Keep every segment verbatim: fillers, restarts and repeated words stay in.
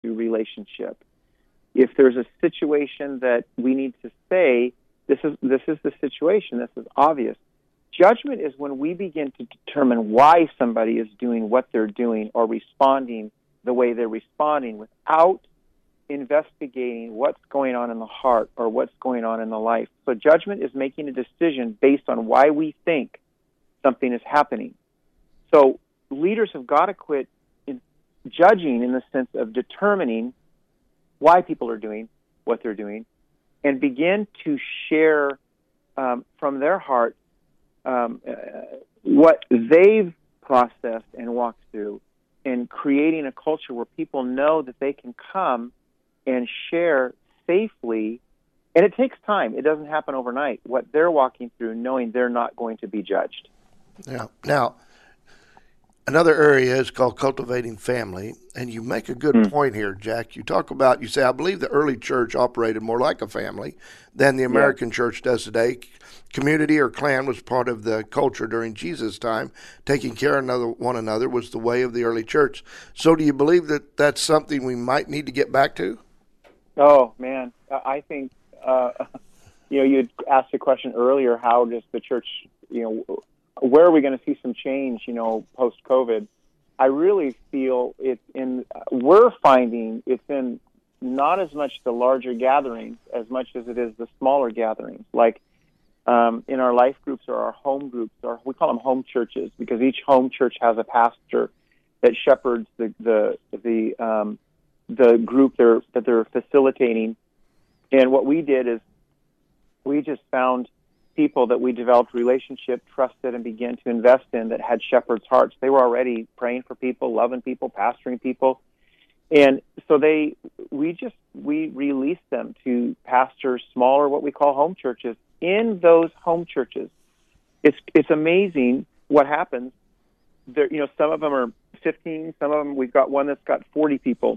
to relationship. If there's a situation that we need to say, this is this is the situation, this is obvious. Judgment is when we begin to determine why somebody is doing what they're doing or responding the way they're responding without investigating what's going on in the heart or what's going on in the life. So judgment is making a decision based on why we think something is happening. So leaders have got to quit in judging in the sense of determining why people are doing what they're doing and begin to share um, from their heart um, uh, what they've processed and walked through, and creating a culture where people know that they can come and share safely. And it takes time. It doesn't happen overnight. What they're walking through, knowing they're not going to be judged. Yeah. Now, another area is called cultivating family, and you make a good mm. point here, Jack. You talk about, you say, I believe the early church operated more like a family than the American yeah. church does today. Community or clan was part of the culture during Jesus' time. Taking care of another, one another was the way of the early church. So do you believe that that's something we might need to get back to? Oh, man. I think, uh, you know, you had asked a question earlier, how does the church, you know, where are we going to see some change, you know, post-COVID? I really feel it's in, we're finding it's in not as much the larger gatherings as much as it is the smaller gatherings. Like um, in our life groups or our home groups, or we call them home churches because each home church has a pastor that shepherds the the the, um, the group they're, that they're facilitating. And what we did is we just found people that we developed relationship, trusted, and began to invest in that had shepherds' hearts. They were already praying for people, loving people, pastoring people. And so they, we just, we released them to pastor smaller, what we call home churches. In those home churches, it's it's amazing what happens. There, you know, some of them are fifteen, some of them, we've got one that's got forty people,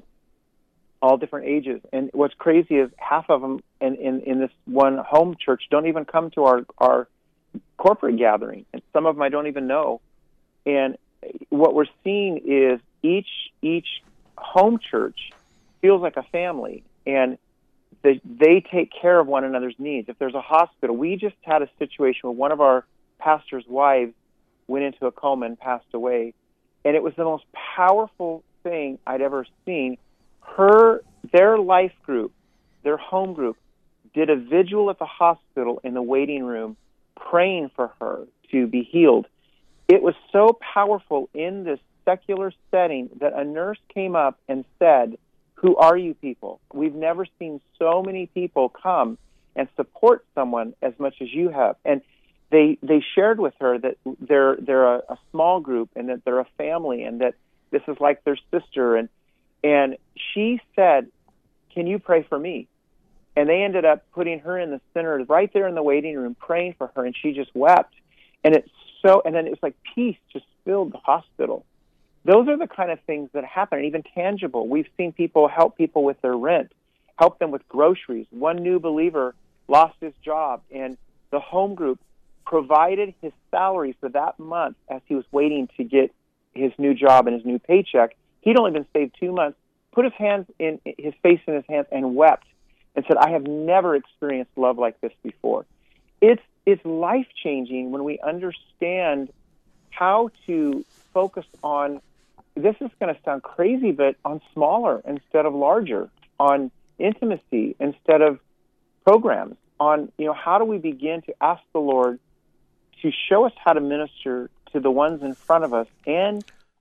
all different ages. And what's crazy is half of them in, in, in this one home church don't even come to our, our corporate gathering. And some of them I don't even know. And what we're seeing is each each home church feels like a family, and they, they take care of one another's needs. If there's a hospital, we just had a situation where one of our pastor's wives went into a coma and passed away. And it was the most powerful thing I'd ever seen. Her, their life group, their home group, did a vigil at the hospital in the waiting room, praying for her to be healed. It was so powerful in this secular setting that a nurse came up and said, "Who are you people? We've never seen so many people come and support someone as much as you have." And they they shared with her that they're they're a, a small group and that they're a family and that this is like their sister. And And she said, "Can you pray for me?" And they ended up putting her in the center, right there in the waiting room, praying for her, and she just wept. And it's so, and then it was like peace just filled the hospital. Those are the kind of things that happen, and even tangible. We've seen people help people with their rent, help them with groceries. One new believer lost his job, and the home group provided his salary for that month as he was waiting to get his new job and his new paycheck. He'd only been saved two months, put his hands in his face in his hands and wept and said, "I have never experienced love like this before." It's it's life-changing when we understand how to focus on, this is going to sound crazy, but on smaller instead of larger, on intimacy instead of programs, on, you know, how do we begin to ask the Lord to show us how to minister to the ones in front of us and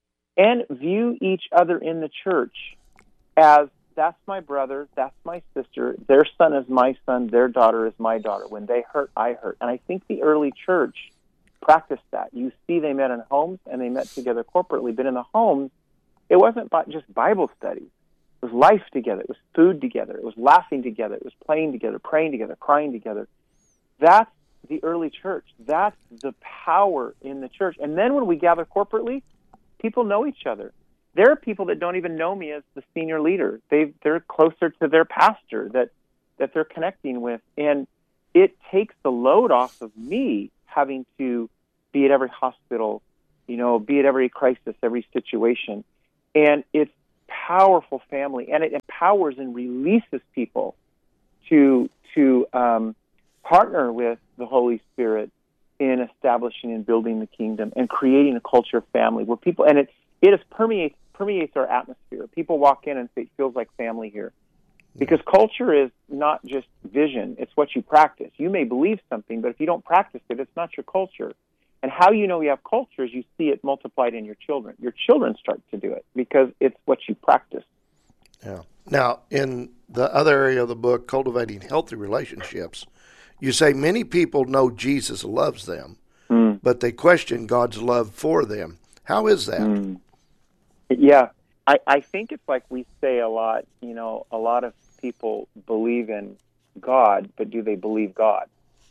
and view each other in the church as, that's my brother, that's my sister, their son is my son, their daughter is my daughter. When they hurt, I hurt. And I think the early church practiced that. You see, they met in homes and they met together corporately, but in the homes, it wasn't just Bible studies. It was life together. It was food together. It was laughing together. It was playing together, praying together, crying together. That's the early church. That's the power in the church. And then when we gather corporately, people know each other. There are people that don't even know me as the senior leader. They they're closer to their pastor that that they're connecting with, and it takes the load off of me having to be at every hospital, you know, be at every crisis, every situation, and it's powerful family, and it empowers and releases people to to um, partner with the Holy Spirit in establishing and building the kingdom and creating a culture of family where people, and it it is permeates permeates our atmosphere. People walk in and say, it feels like family here. Because culture is not just vision, it's what you practice. You may believe something, but if you don't practice it, it's not your culture. And how you know you have culture is you see it multiplied in your children. Your children start to do it because it's what you practice. Yeah. Now, in the other area of the book, Cultivating Healthy Relationships, you say many people know Jesus loves them, mm. but they question God's love for them. How is that? Mm. Yeah. I, I think it's like we say a lot, you know, a lot of people believe in God, but do they believe God?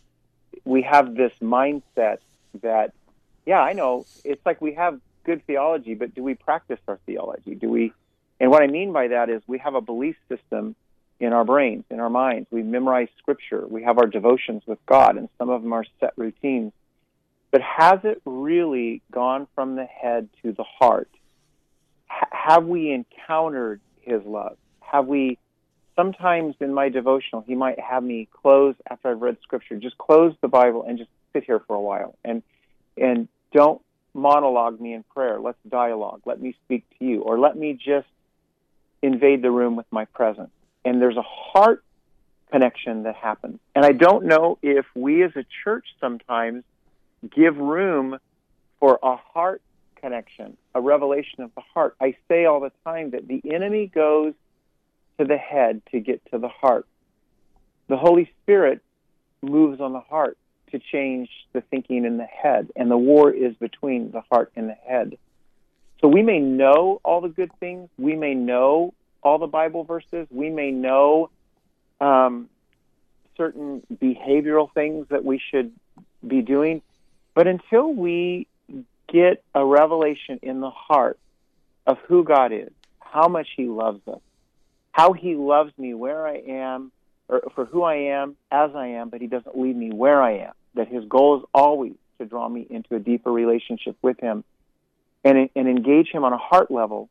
We have this mindset that, yeah, I know, it's like we have good theology, but do we practice our theology? Do we? And what I mean by that is we have a belief system in our brains, in our minds. We memorize Scripture. We have our devotions with God, and some of them are set routines. But has it really gone from the head to the heart? H- have we encountered His love? Have we, sometimes in my devotional, He might have me close, after I've read Scripture, just close the Bible and just sit here for a while. And and don't monologue me in prayer. Let's dialogue. Let me speak to you. Or let me just invade the room with my presence. And there's a heart connection that happens. And I don't know if we as a church sometimes give room for a heart connection, a revelation of the heart. I say all the time that the enemy goes to the head to get to the heart. The Holy Spirit moves on the heart to change the thinking in the head, and the war is between the heart and the head. So we may know all the good things, we may know all the Bible verses, we may know um, certain behavioral things that we should be doing, but until we get a revelation in the heart of who God is, how much He loves us, how He loves me where I am, or for who I am, as I am, but He doesn't leave me where I am, that His goal is always to draw me into a deeper relationship with Him and, and engage Him on a heart level,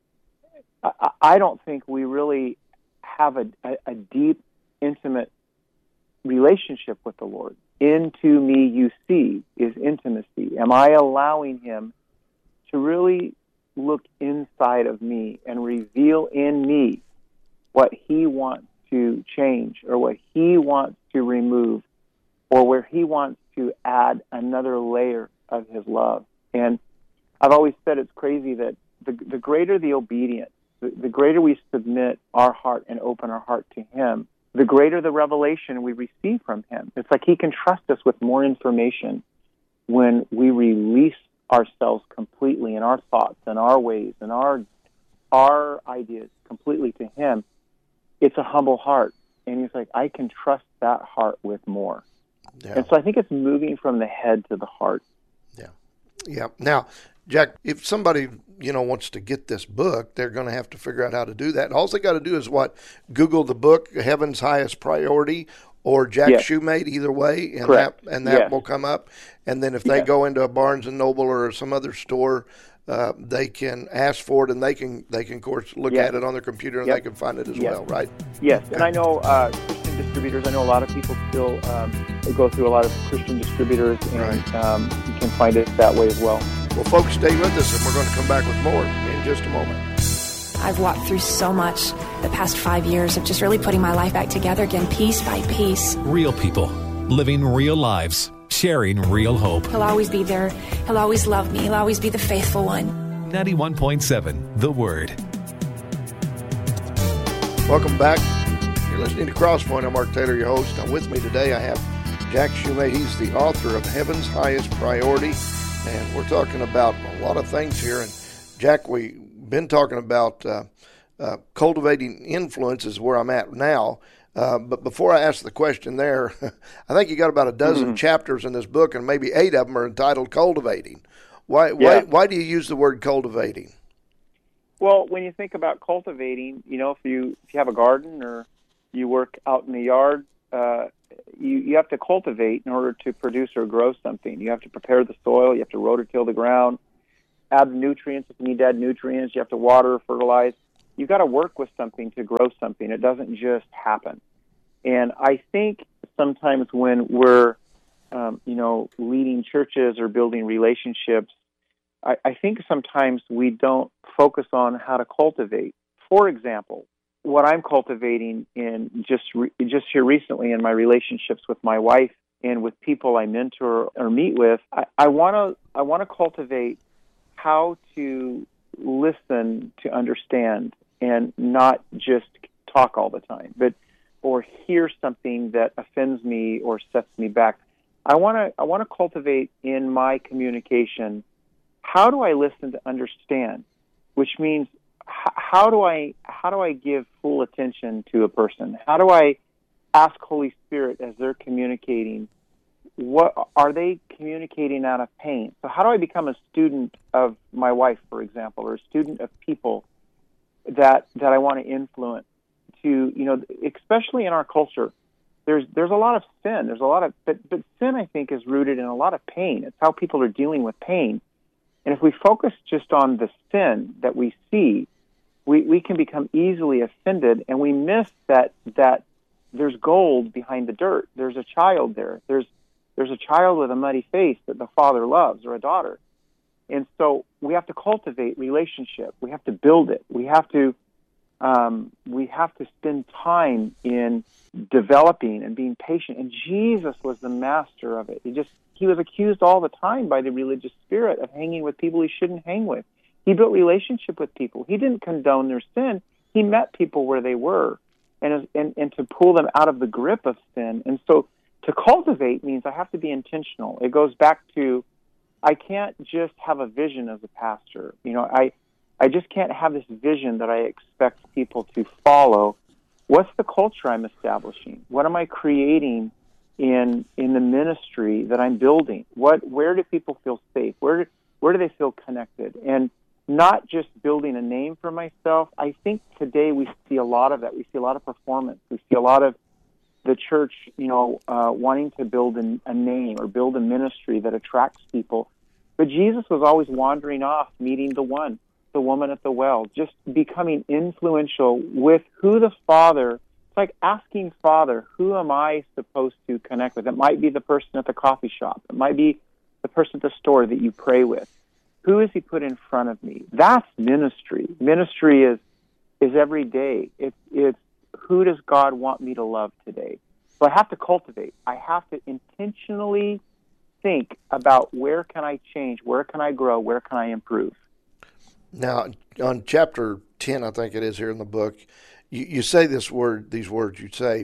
I, I don't think we really have a, a, a deep, intimate relationship with the Lord. Into me you see is intimacy. Am I allowing Him to really look inside of me and reveal in me what He wants to change or what He wants to remove or where He wants to add another layer of His love? And I've always said it's crazy that the, the greater the obedience, the, the greater we submit our heart and open our heart to Him, the greater the revelation we receive from Him. It's like He can trust us with more information when we release ourselves completely in our thoughts and our ways and our our ideas completely to Him. It's a humble heart. And He's like, I can trust that heart with more. Yeah. And so I think it's moving from the head to the heart. Yeah. Yeah. Now, Jack, if somebody, you know, wants to get this book, they're going to have to figure out how to do that. And all they got to do is what? Google the book, Heaven's Highest Priority, or Jack yes. Shumate, either way, and Correct. that and that yes. will come up. And then if they yes. go into a Barnes and Noble or some other store, uh, they can ask for it, and they can, they can of course, look yes. at it on their computer, and yep. they can find it as yes. well, right? Yes, okay. And I know uh, Christian distributors, I know a lot of people still um, they go through a lot of Christian distributors, and right. um, you can find it that way as well. Well, folks, stay with us, and we're going to come back with more in just a moment. I've walked through so much the past five years of just really putting my life back together again, piece by piece. Real people, living real lives, sharing real hope. He'll always be there. He'll always love me. He'll always be the faithful one. ninety-one point seven, The Word. Welcome back. You're listening to Crosspoint. I'm Mark Taylor, your host. Now, with me today, I have Jack Shumate. He's the author of Heaven's Highest Priority. And we're talking about a lot of things here. And Jack, we've been talking about uh, uh, cultivating influence is where I'm at now. Uh, but before I ask the question there, I think you got about a dozen mm-hmm. chapters in this book, and maybe eight of them are entitled Cultivating. Why, yeah. why, why do you use the word cultivating? Well, when you think about cultivating, you know, if you if you have a garden or you work out in the yard, uh, You, you have to cultivate in order to produce or grow something. You have to prepare the soil. You have to rototill the ground, add nutrients if you need to add nutrients. You have to water, fertilize. you've got to work with something to grow something. It doesn't just happen. And I think sometimes when we're, um, you know, leading churches or building relationships, I, I think sometimes we don't focus on how to cultivate. For example, what I'm cultivating in just re- just here recently in my relationships with my wife and with people I mentor or meet with, I want to I want to cultivate how to listen to understand and not just talk all the time, but or hear something that offends me or sets me back. I want to I want to cultivate in my communication, how do I listen to understand, which means h- how do I how do I give full attention to a person? How do I ask Holy Spirit as they're communicating, what are they communicating out of pain? So how do I become a student of my wife, for example, or a student of people that that I want to influence? To, you know, especially in our culture, there's there's a lot of sin. There's a lot of, but but sin, I think, is rooted in a lot of pain. It's how people are dealing with pain. And if we focus just on the sin that we see, we, we can become easily offended, and we miss that that there's gold behind the dirt. There's a child there. There's there's a child with a muddy face that the father loves, or a daughter. And so we have to cultivate relationship. We have to build it. We have to Um, we have to spend time in developing and being patient. And Jesus was the master of it. He just he was accused all the time by the religious spirit of hanging with people he shouldn't hang with. He built relationship with people. He didn't condone their sin. He met people where they were, and and, and to pull them out of the grip of sin. And so to cultivate means I have to be intentional. It goes back to, I can't just have a vision as a pastor. You know, I I just can't have this vision that I expect people to follow. What's the culture I'm establishing? What am I creating in in the ministry that I'm building? What where do people feel safe? Where where do they feel connected? And not just building a name for myself. I think today we see a lot of that. We see a lot of performance. We see a lot of the church, you know, uh, wanting to build an, a name or build a ministry that attracts people. But Jesus was always wandering off, meeting the one, the woman at the well, just becoming influential with who the Father. It's like asking Father, who am I supposed to connect with? It might be the person at the coffee shop. It might be the person at the store that you pray with. Who has He put in front of me? That's ministry. Ministry is is every day. It's it's who does God want me to love today? So I have to cultivate. I have to intentionally think about where can I change, where can I grow, where can I improve. Now, on chapter ten, I think it is here in the book, you, you say this word, these words, you say,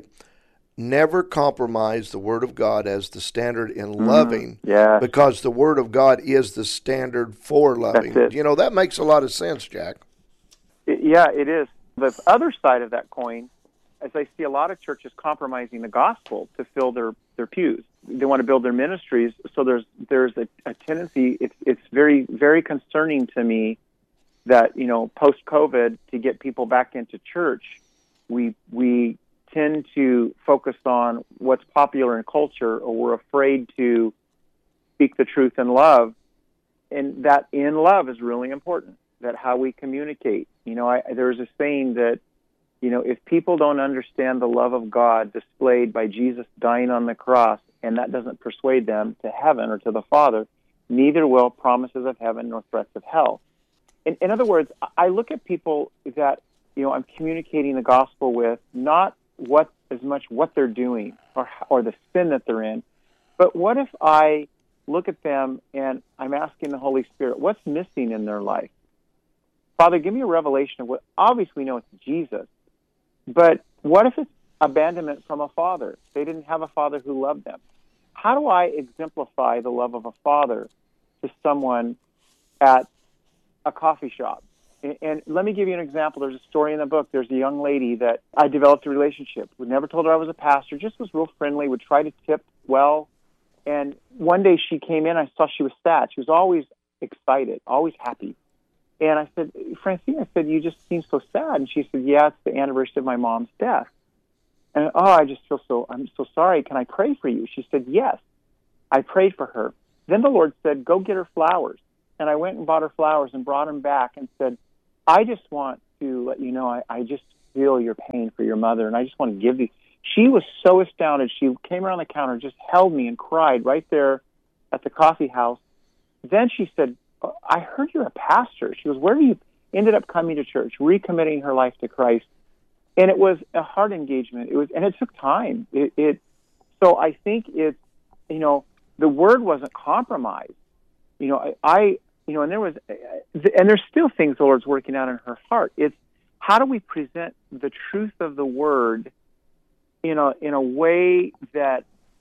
never compromise the Word of God as the standard in mm, loving, yeah. because the Word of God is the standard for loving. That's it. You know, that makes a lot of sense, Jack. It, yeah, it is. The other side of that coin, as I see a lot of churches compromising the gospel to fill their, their pews. They want to build their ministries, so there's there's a, a tendency, it's, it's very, very concerning to me that, you know, post-COVID, to get people back into church, we we tend to focus on what's popular in culture, or we're afraid to speak the truth in love, and that in love is really important, that how we communicate. You know, I, there's a saying that, you know, if people don't understand the love of God displayed by Jesus dying on the cross, and that doesn't persuade them to heaven or to the Father, neither will promises of heaven nor threats of hell. In, in other words, I look at people that, you know, I'm communicating the gospel with, not what as much what they're doing or or the sin that they're in, but what if I look at them and I'm asking the Holy Spirit, what's missing in their life? Father, give me a revelation of what, obviously we know it's Jesus, but what if it's abandonment from a father? They didn't have a father who loved them. How do I exemplify the love of a father to someone at a coffee shop? And, and let me give you an example. There's a story in the book. There's a young lady that I developed a relationship with. Never told her I was a pastor, just was real friendly, would try to tip well. And one day she came in, I saw she was sad. She was always excited, always happy. And I said, Francine, I said, you just seem so sad. And she said, yeah, it's the anniversary of my mom's death. And, oh, I just feel so, I'm so sorry. Can I pray for you? She said, yes. I prayed for her. Then the Lord said, go get her flowers. And I went and bought her flowers and brought them back and said, I just want to let you know I, I just feel your pain for your mother, and I just want to give you. She was so astounded. She came around the counter, just held me and cried right there at the coffee house. Then she said, I heard you're a pastor. She goes, where do you ended up coming to church, recommitting her life to Christ? And it was a hard engagement. It was, and it took time. It, it so I think it's, you know, the word wasn't compromised. You know, I, I, you know, and there was, and there's still things the Lord's working out in her heart. It's how do we present the truth of the word in a in a way that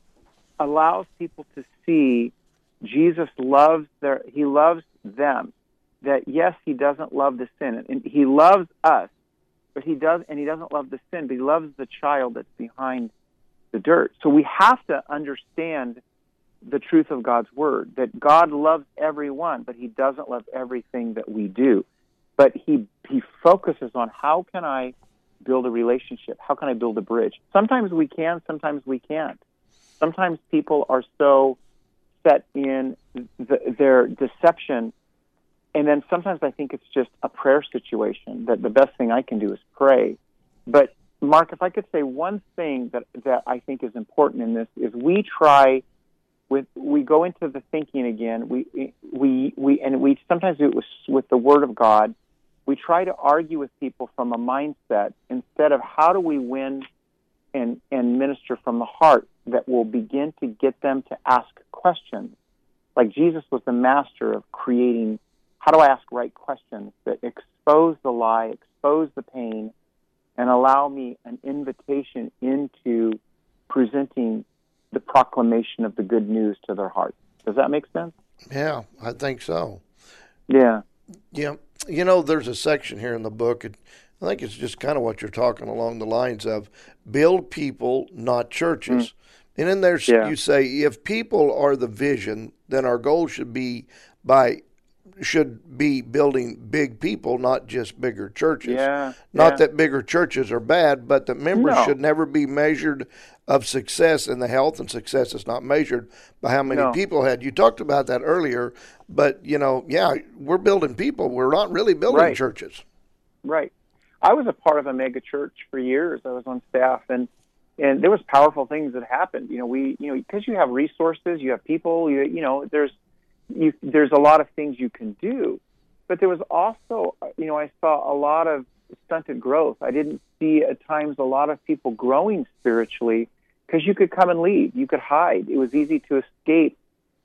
allows people to see Jesus loves their, he loves them. That yes, he doesn't love the sin, and he loves us, but he does, and he doesn't love the sin, but he loves the child that's behind the dirt. So we have to understand the truth of God's word, that God loves everyone, but he doesn't love everything that we do. But he he focuses on how can I build a relationship? How can I build a bridge? Sometimes we can, sometimes we can't. Sometimes people are so set in the, their deception, and then sometimes I think it's just a prayer situation, that the best thing I can do is pray. But, Mark, if I could say one thing that, that I think is important in this is we try, with we go into the thinking again, we we we and we sometimes do it with, with the Word of God. We try to argue with people from a mindset instead of how do we win and, and minister from the heart that will begin to get them to ask questions. Like Jesus was the master of creating, how do I ask right questions that expose the lie, expose the pain, and allow me an invitation into presenting the proclamation of the good news to their hearts. Does that make sense? Yeah, I think so. Yeah. Yeah. You know, there's a section here in the book, and I think it's just kind of what you're talking along the lines of build people, not churches. Mm. And in there yeah. you say, if people are the vision, then our goal should be by should be building big people, not just bigger churches. Yeah, not yeah. that bigger churches are bad, but that members no. should never be measured of success, and the health and success is not measured by how many no. people had. You talked about that earlier, but, you know, yeah, we're building people. We're not really building right. churches. Right. I was a part of a mega church for years. I was on staff, and and there was powerful things that happened. You know, we, you know, because you have resources, you have people, you, you know, there's, You, there's a lot of things you can do, but there was also, you know, I saw a lot of stunted growth. I didn't see at times a lot of people growing spiritually because you could come and leave, you could hide. It was easy to escape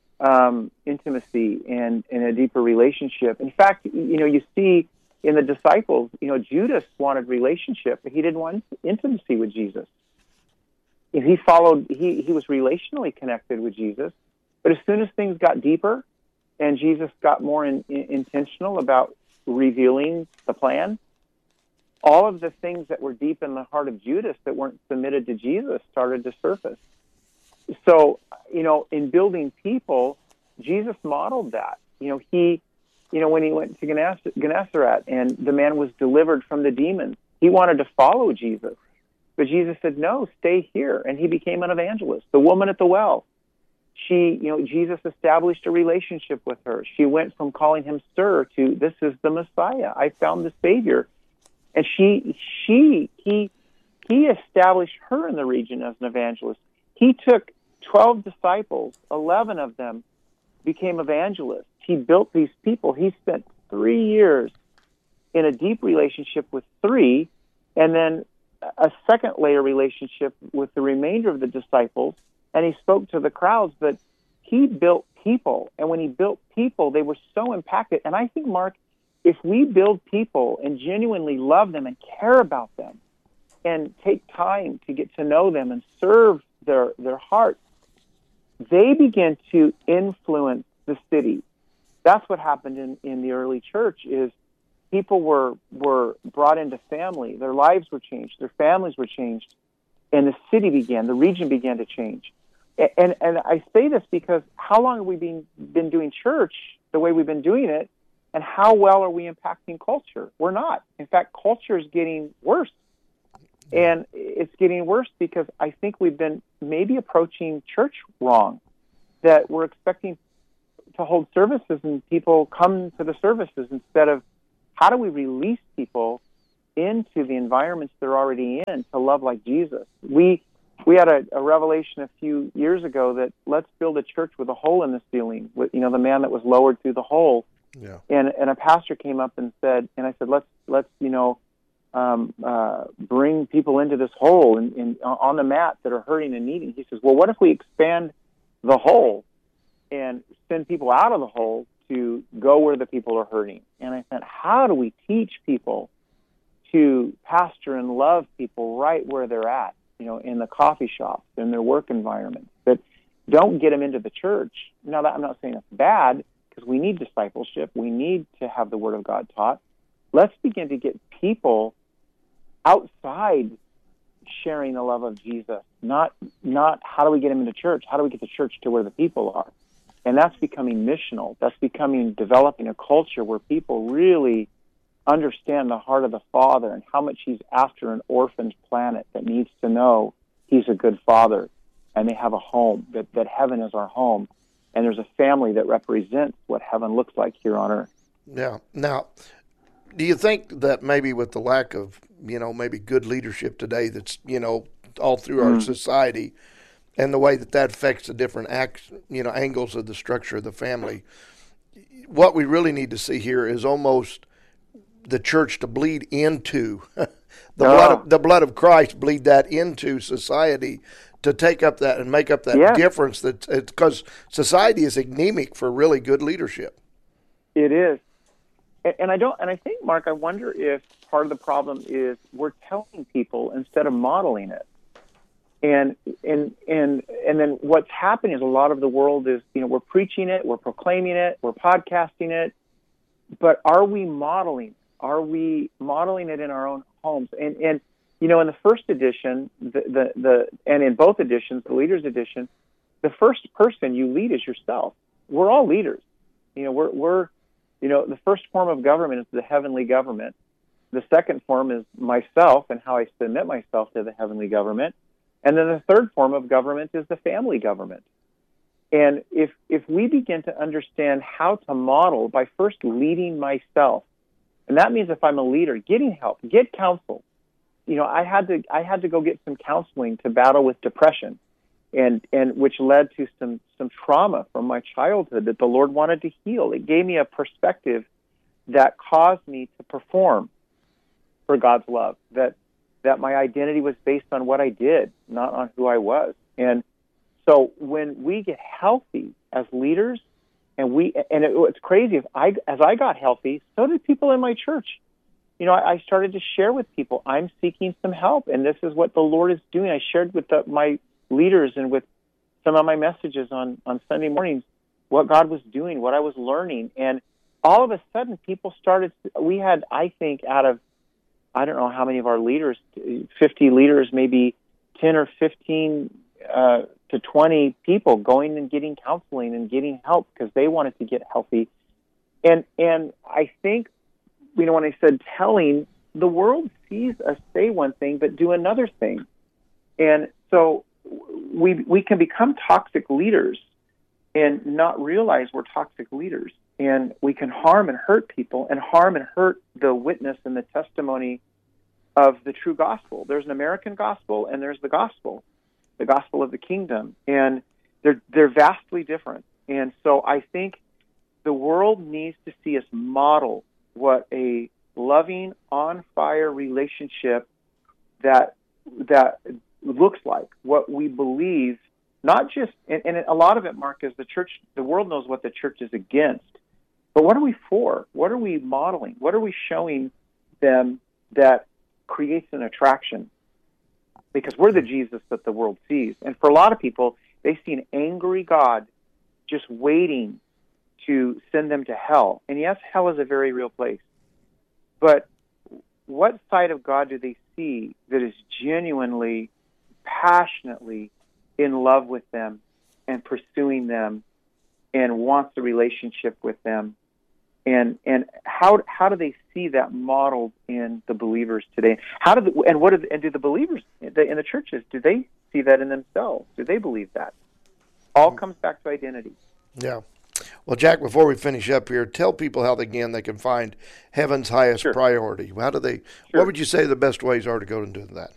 um, intimacy and, and a deeper relationship. In fact, you know, you see in the disciples, you know, Judas wanted relationship, but he didn't want intimacy with Jesus. If he followed, he, he was relationally connected with Jesus, but as soon as things got deeper, and Jesus got more in, in, intentional about revealing the plan, all of the things that were deep in the heart of Judas that weren't submitted to Jesus started to surface. So, you know, in building people, Jesus modeled that. You know, he, you know, when he went to Gennesaret and the man was delivered from the demons, he wanted to follow Jesus. But Jesus said, no, stay here. And he became an evangelist. The woman at the well, She, you know, Jesus established a relationship with her. She went from calling him sir to, this is the Messiah. I found the Savior. And she, she, he, he established her in the region as an evangelist. He took twelve disciples, eleven of them became evangelists. He built these people. He spent three years in a deep relationship with three, and then a second layer relationship with the remainder of the disciples. And he spoke to the crowds, but he built people. And when he built people, they were so impacted. And I think, Mark, if we build people and genuinely love them and care about them and take time to get to know them and serve their, their hearts, they begin to influence the city. That's what happened in, in the early church is people were, were brought into family. Their lives were changed. Their families were changed. And the city began, the region began to change. And and I say this because how long have we been, been doing church the way we've been doing it, and how well are we impacting culture? We're not. In fact, culture is getting worse. And it's getting worse because I think we've been maybe approaching church wrong, that we're expecting to hold services and people come to the services instead of how do we release people into the environments they're already in to love like Jesus. We we had a, a revelation a few years ago that let's build a church with a hole in the ceiling, with, you know, the man that was lowered through the hole. Yeah. And and a pastor came up and said, and I said, let's let's you know um, uh, bring people into this hole and, and on the mat that are hurting and needing. He says, well, what if we expand the hole and send people out of the hole to go where the people are hurting? And I said, how do we teach people to pastor and love people right where they're at, you know, in the coffee shops, in their work environment, that don't get them into the church? Now, that I'm not saying it's bad, because we need discipleship. We need to have the Word of God taught. Let's begin to get people outside sharing the love of Jesus, not not how do we get them into church? How do we get the church to where the people are? And that's becoming missional. That's becoming, developing a culture where people really understand the heart of the Father and how much He's after an orphaned planet that needs to know He's a good Father, and they have a home, that, that heaven is our home, and there's a family that represents what heaven looks like here on earth. Yeah. Now, do you think that maybe with the lack of, you know, maybe good leadership today that's, you know, all through mm. our society, and the way that that affects the different acts, you know, angles of the structure of the family, what we really need to see here is almost the church to bleed into the oh. blood of, the blood of Christ, bleed that into society to take up that and make up that yeah. difference. That because society is anemic for really good leadership. It is. And I don't, and I think, Mark, I wonder if part of the problem is we're telling people instead of modeling it. And and and and then what's happening is a lot of the world is, you know, we're preaching it, we're proclaiming it, we're podcasting it, but are we modeling? Are we modeling it in our own homes? And and you know, in the first edition, the the, the and in both editions, the Leaders Edition, the first person you lead is yourself. We're all leaders. You know, we're we're You know, the first form of government is the heavenly government. The second form is myself and how I submit myself to the heavenly government. And then the third form of government is the family government. And if if we begin to understand how to model by first leading myself, and that means if I'm a leader, getting help, get counsel. You know, I had to I had to go get some counseling to battle with depression, and and which led to some some trauma from my childhood that the Lord wanted to heal. It gave me a perspective that caused me to perform for God's love, that that my identity was based on what I did, not on who I was. And so when we get healthy as leaders, and we and it, it's crazy, if I as I got healthy, so did people in my church. You know, I, I started to share with people, I'm seeking some help, and this is what the Lord is doing. I shared with the, my leaders and with some of my messages on, on Sunday mornings what God was doing, what I was learning. And all of a sudden, people started, we had, I think, out of, I don't know how many of our leaders, fifty leaders, maybe ten or fifteen uh, to twenty people going and getting counseling and getting help because they wanted to get healthy. And and I think, you know, when I said telling, the world sees us say one thing but do another thing. And so we we can become toxic leaders and not realize we're toxic leaders. And we can harm and hurt people and harm and hurt the witness and the testimony of the true gospel. There's an American gospel and there's the gospel, the gospel of the kingdom. And they're they're vastly different. And so I think the world needs to see us model what a loving, on-fire relationship that that looks like, what we believe, not just, and, and a lot of it, Mark, is the church, the world knows what the church is against. But what are we for? What are we modeling? What are we showing them that creates an attraction? Because we're the Jesus that the world sees. And for a lot of people, they see an angry God just waiting to send them to hell. And yes, hell is a very real place. But what side of God do they see that is genuinely, passionately in love with them and pursuing them and wants a relationship with them? And and how how do they see that modeled in the believers today? How do the, and what do the, and do the believers in the, in the churches, do they see that in themselves? Do they believe that? All comes back to identity. Yeah. Well, Jack, before we finish up here, tell people how, again, they can find Heaven's Highest Sure. Priority. How do they? Sure. What would you say the best ways are to go and do that?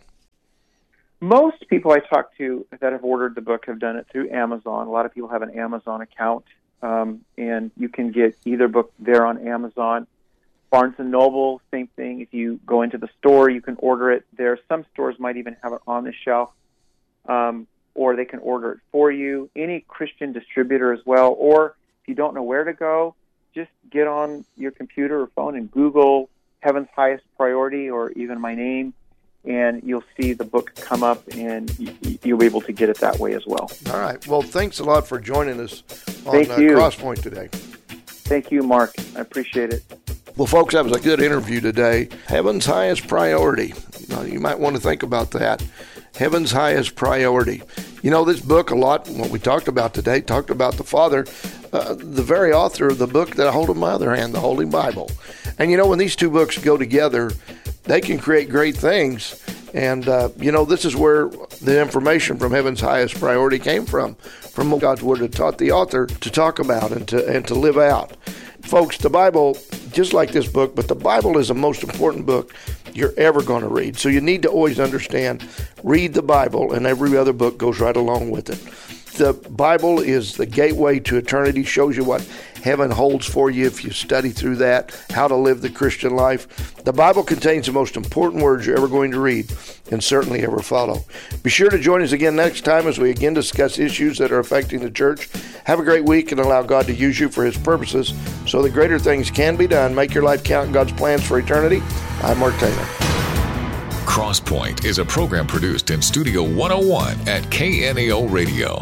Most people I talk to that have ordered the book have done it through Amazon. A lot of people have an Amazon account, um, and you can get either book there on Amazon. Barnes and Noble, same thing. If you go into the store, you can order it there. Some stores might even have it on the shelf, um, or they can order it for you. Any Christian distributor as well. Or if you don't know where to go, just get on your computer or phone and Google Heaven's Highest Priority or even my name, and you'll see the book come up, and you'll be able to get it that way as well. All right. Well, thanks a lot for joining us on Thank uh, you. Crosspoint today. Thank you, Mark. I appreciate it. Well, folks, that was a good interview today. Heaven's Highest Priority. Now, you might want to think about that. Heaven's Highest Priority. You know, this book, a lot, what we talked about today, talked about the Father, uh, the very author of the book that I hold in my other hand, the Holy Bible. And, you know, when these two books go together, they can create great things. And, uh, you know, this is where the information from Heaven's Highest Priority came from, from what God's Word had taught the author to talk about and to and to live out. Folks, the Bible, just like this book, but the Bible is the most important book you're ever going to read. So you need to always understand, read the Bible, and every other book goes right along with it. The Bible is the gateway to eternity, shows you what heaven holds for you if you study through that, how to live the Christian life. The Bible contains the most important words you're ever going to read and certainly ever follow. Be sure to join us again next time as we again discuss issues that are affecting the church. Have a great week and allow God to use you for His purposes so that greater things can be done. Make your life count in God's plans for eternity. I'm Mark Taylor. Crosspoint is a program produced in Studio one oh one at K N E O Radio.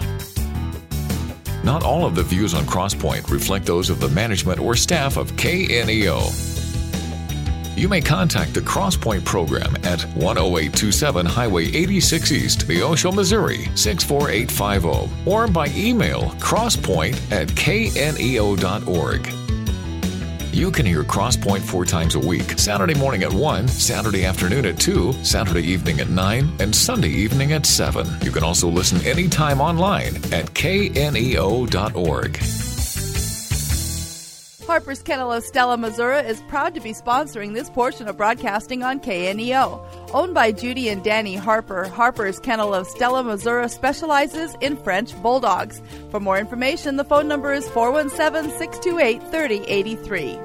Not all of the views on Crosspoint reflect those of the management or staff of K N E O. You may contact the Crosspoint program at one oh eight two seven Highway eighty-six East, Neosho, Missouri, six four eight five zero, or by email crosspoint at k n e o dot org. You can hear Crosspoint four times a week, Saturday morning at one, Saturday afternoon at two, Saturday evening at nine, and Sunday evening at seven. You can also listen anytime online at k n e o dot org. Harper's Kennel of Stella, Missouri is proud to be sponsoring this portion of broadcasting on K N E O. Owned by Judy and Danny Harper, Harper's Kennel of Stella, Missouri specializes in French Bulldogs. For more information, the phone number is four one seven, six two eight, three oh eight three.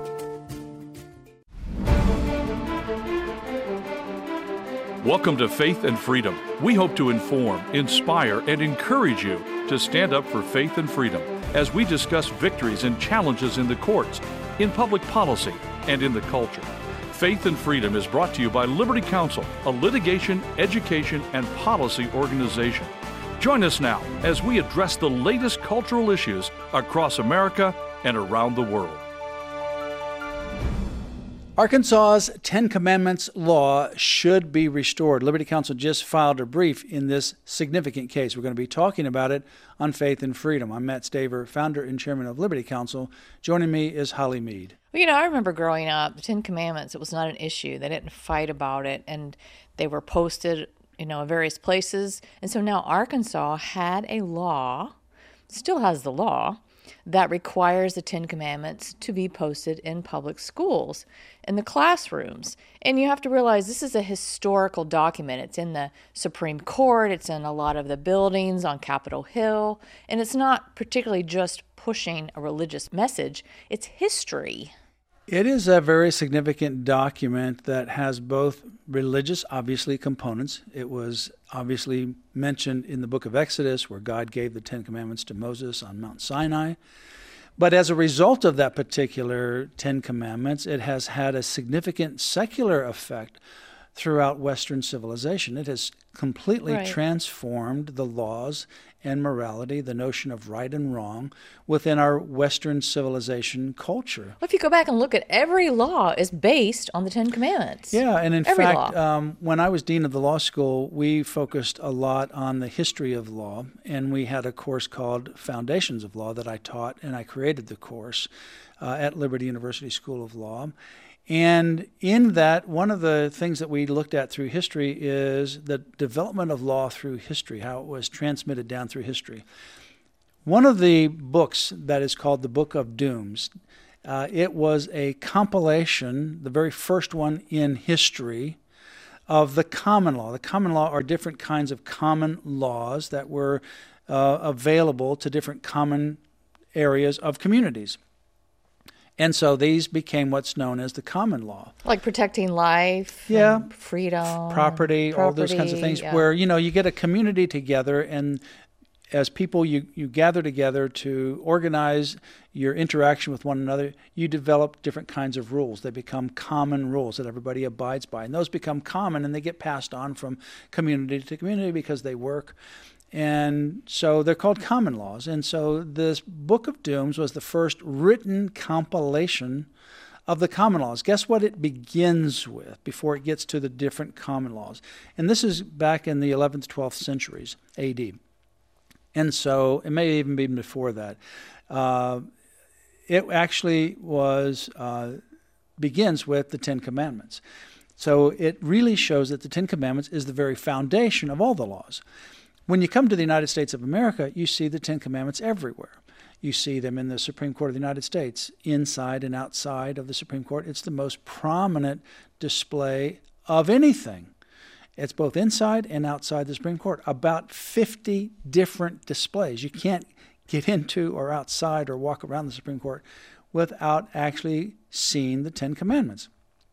Welcome to Faith and Freedom. We hope to inform, inspire, and encourage you to stand up for faith and freedom as we discuss victories and challenges in the courts, in public policy, and in the culture. Faith and Freedom is brought to you by Liberty Counsel, a litigation, education, and policy organization. Join us now as we address the latest cultural issues across America and around the world. Arkansas's Ten Commandments law should be restored. Liberty Counsel just filed a brief in this significant case. We're going to be talking about it on Faith and Freedom. I'm Matt Staver, founder and chairman of Liberty Counsel. Joining me is Holly Mead. Well, you know, I remember growing up, the Ten Commandments, it was not an issue. They didn't fight about it, and they were posted, you know, in various places. And so now Arkansas had a law, still has the law, that requires the Ten Commandments to be posted in public schools, in the classrooms. And you have to realize this is a historical document. It's in the Supreme Court, it's in a lot of the buildings on Capitol Hill, and it's not particularly just pushing a religious message, it's history. It is a very significant document that has both religious, obviously, components. It was obviously mentioned in the book of Exodus, where God gave the Ten Commandments to Moses on Mount Sinai. But as a result of that particular Ten Commandments, it has had a significant secular effect throughout Western civilization. It has completely Right. transformed the laws and morality, the notion of right and wrong, within our Western civilization culture. Well, if you go back and look at every law is based on the Ten Commandments. Yeah, and in Every fact, law. um, when I was dean of the law school, we focused a lot on the history of law, and we had a course called Foundations of Law that I taught, and I created the course uh, at Liberty University School of Law. And in that, one of the things that we looked at through history is the development of law through history, how it was transmitted down through history. One of the books that is called the Book of Dooms, uh, it was a compilation, the very first one in history, of the common law. The common law are different kinds of common laws that were uh, available to different common areas of communities. And so these became what's known as the common law. Like protecting life, yeah, and freedom, property, property, all those kinds of things, yeah. Where, you know, you get a community together, and as people, you, you gather together to organize your interaction with one another, you develop different kinds of rules. They become common rules that everybody abides by. And those become common, and they get passed on from community to community because they work. And so they're called common laws. And so this Book of Dooms was the first written compilation of the common laws. Guess what it begins with before it gets to the different common laws? And this is back in the eleventh, twelfth centuries A D. And so it may even be before that. Uh, it actually was uh, begins with the Ten Commandments. So it really shows that the Ten Commandments is the very foundation of all the laws. When you come to the United States of America, you see the Ten Commandments everywhere. You see them in the Supreme Court of the United States, inside and outside of the Supreme Court. It's the most prominent display of anything. It's both inside and outside the Supreme Court. About fifty different displays. You can't get into or outside or walk around the Supreme Court without actually seeing the Ten Commandments.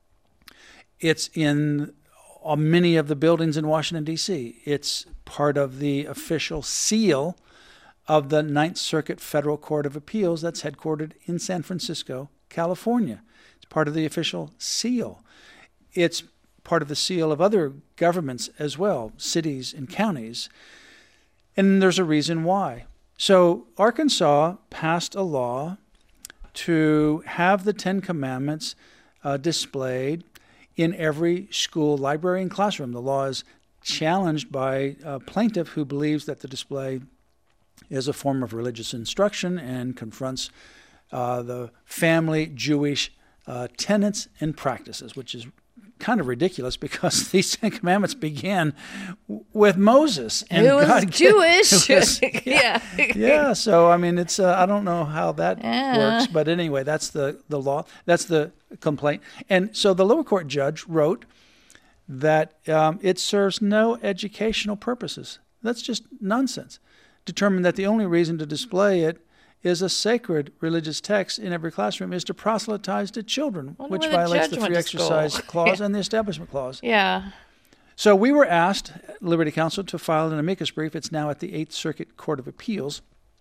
It's in uh, many of the buildings in Washington, D C It's part of the official seal of the Ninth Circuit Federal Court of Appeals that's headquartered in San Francisco, California. It's part of the official seal. It's part of the seal of other governments as well, cities and counties. And there's a reason why. So Arkansas passed a law to have the Ten Commandments uh, displayed in every school, library, and classroom. The law is challenged by a plaintiff who believes that the display is a form of religious instruction and confronts uh, the family Jewish uh, tenets and practices, which is kind of ridiculous because these Ten Commandments began with Moses, and who was God Jewish. Who was, yeah, yeah. yeah. So I mean, it's uh, I don't know how that yeah. works, but anyway, that's the the law. That's the complaint. And so the lower court judge wrote that um, it serves no educational purposes. That's just nonsense. Determined that the only reason to display it is a sacred religious text in every classroom is to proselytize to children, which violates the free exercise clause yeah. and the establishment clause. Yeah. So we were asked, Liberty Counsel, to file an amicus brief. It's now at the Eighth Circuit Court of Appeals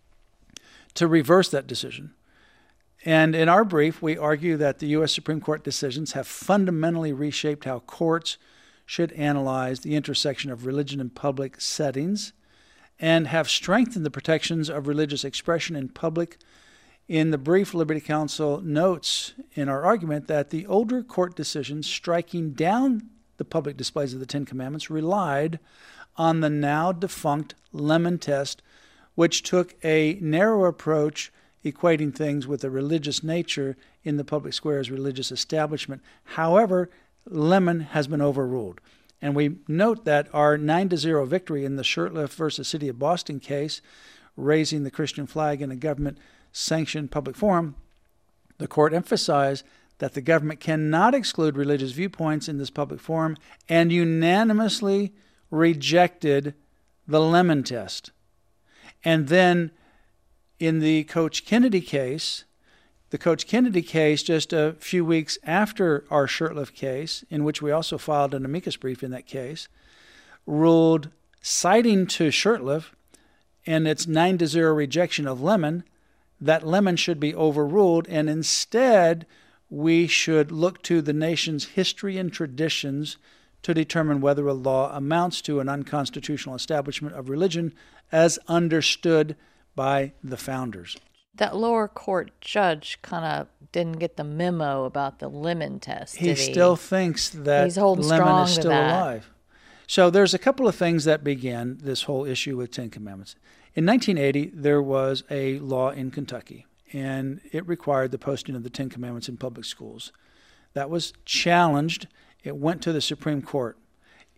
to reverse that decision. And in our brief, we argue that the U S Supreme Court decisions have fundamentally reshaped how courts should analyze the intersection of religion in public settings, and have strengthened the protections of religious expression in public. In the brief, Liberty Counsel notes in our argument that the older court decisions striking down the public displays of the Ten Commandments relied on the now defunct Lemon Test, which took a narrow approach equating things with a religious nature in the public square as religious establishment. However, Lemon has been overruled. And we note that our nine to zero victory in the Shurtleff versus City of Boston case, raising the Christian flag in a government-sanctioned public forum, the court emphasized that the government cannot exclude religious viewpoints in this public forum and unanimously rejected the Lemon Test. And then in the Coach Kennedy case, the Coach Kennedy case, just a few weeks after our Shurtleff case, in which we also filed an amicus brief in that case, ruled, citing to Shurtleff and its nine to zero rejection of Lemon, that Lemon should be overruled, and instead we should look to the nation's history and traditions to determine whether a law amounts to an unconstitutional establishment of religion as understood by the founders. That lower court judge kind of didn't get the memo about the Lemon Test, he, did he? still thinks that He's holding Lemon strong is still to that. alive. So there's a couple of things that began this whole issue with Ten Commandments. In nineteen eighty, there was a law in Kentucky, and it required the posting of the Ten Commandments in public schools. That was challenged. It went to the Supreme Court.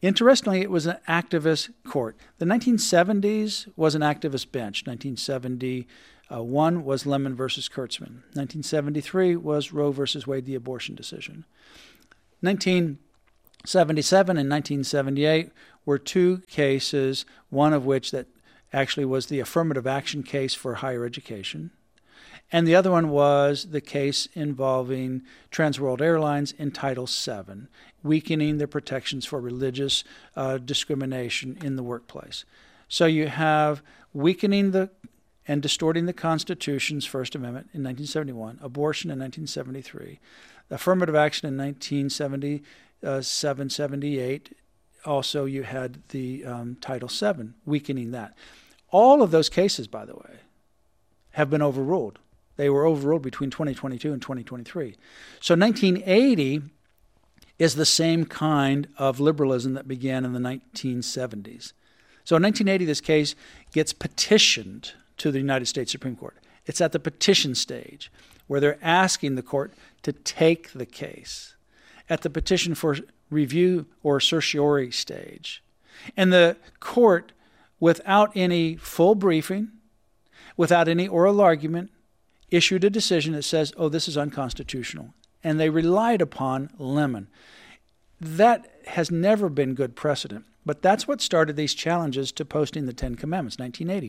Interestingly, it was an activist court. The nineteen seventies was an activist bench. nineteen seventy-one was Lemon versus Kurtzman. nineteen seventy-three was Roe versus Wade, the abortion decision. nineteen seventy-seven and nineteen seventy-eight were two cases, one of which that actually was the affirmative action case for higher education. And the other one was the case involving Trans World Airlines in Title seven, weakening the protections for religious uh, discrimination in the workplace. So you have weakening the and distorting the Constitution's First Amendment in nineteen seventy-one, abortion in nineteen seventy-three, affirmative action in nineteen seventy-seven, seventy-eight. Also, you had the um, Title seven, weakening that. All of those cases, by the way, have been overruled. They were overruled between twenty twenty-two and twenty twenty-three. So nineteen eighty is the same kind of liberalism that began in the nineteen seventies. So in nineteen eighty, this case gets petitioned to the United States Supreme Court. It's at the petition stage where they're asking the court to take the case. At the petition for review or certiorari stage. And the court, without any full briefing, without any oral argument, issued a decision that says, oh, this is unconstitutional. And they relied upon Lemon. That has never been good precedent, but that's what started these challenges to posting the Ten Commandments, nineteen eighty.